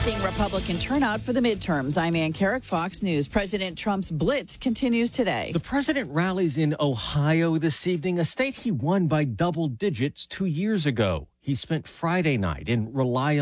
Boosting Republican turnout for the midterms. I'm Ann Carrick, Fox News. President Trump's blitz continues today. The president rallies in Ohio this evening, a state he won by double digits 2 years ago. He spent Friday night in Reliance.